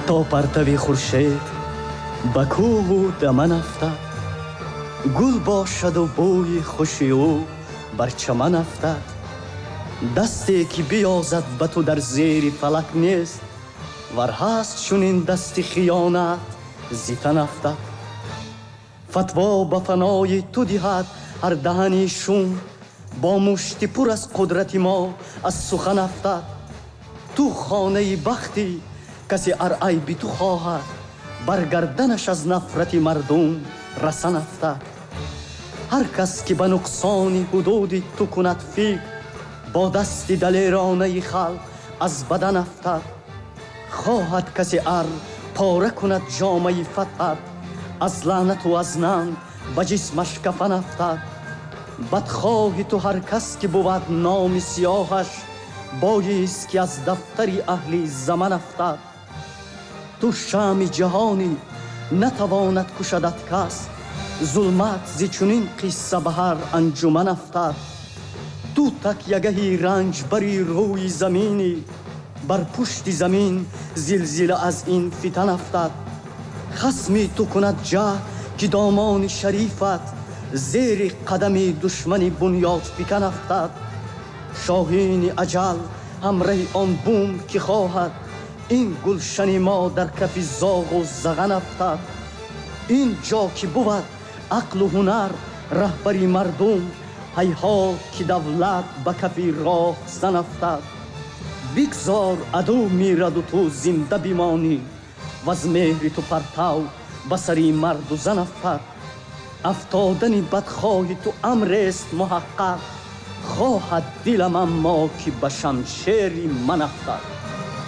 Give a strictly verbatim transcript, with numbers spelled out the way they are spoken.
то партави хуршед ба кӯҳу даман афтад, гул бошаду бӯи хуши ӯ бар чаман афтад. дасте ки биёзад ба ту дар зери фалак нест, вар ҳаст чунин дасти хиёнат зитан афтад. фатво ба фанои ту диҳад ҳар даҳани шум, бо мушти пур аз қудрати мо аз сухан афтад. ту хонаи бахтӣ, касе ар айби ту хоҳад, бар гарданаш аз нафрати мардум расан афтад. ҳар кас ки ба нуқсони ҳудуди ту кунад фикр, бо дасти далеронаи халқ аз бадан афтад. хоҳад касе ар пора кунад ҷомаи фатҳат, аз лаънату аз нанг ба ҷисмаш кафан афтад. бадхоҳи ту ҳар кас ки буд номи сиёҳаш, боист ки аз дафтари аҳли заман афтад. ту шамъи ҷаҳонӣ, натавонад кушадат кас, зулмат зи чунин қисса ба ҳар анҷуман афтад. ту такягаҳи ранҷбари рӯи заминӣ, бар пушти замин зилзила аз ин фитан афтад. хасми ту кунад ҷаҳд ки домони шарифат, зери қадами душмани бунёдфикан афтад. шоҳини аҷал ҳамраҳи он бум ки хоҳад, ин гулшани мо дар кафи зоғу заған афтад. ин ҷо ки буд ақлу ҳунар раҳбари мардум, ҳайҳот ки давлат ба кафи роҳзан афтад. бигзор аду мираду ту зинда бимонӣ, ваз меҳри ту партав ба сари марду зан афтад. афтодани бадхоҳи ту амрест муҳаққақ, хоҳад дилам аммо ки ба шамшери ман афтад.